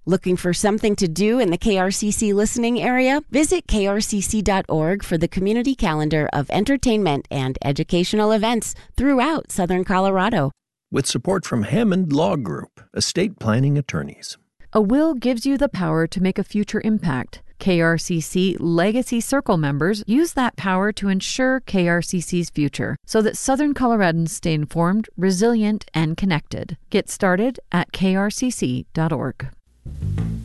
Looking for something to do in the KRCC listening area? Visit krcc.org for the community calendar of entertainment and educational events throughout Southern Colorado. With support from Hammond Law Group, estate planning attorneys. A will gives you the power to make a future impact. KRCC Legacy Circle members use that power to ensure KRCC's future so that Southern Coloradans stay informed, resilient, and connected. Get started at krcc.org.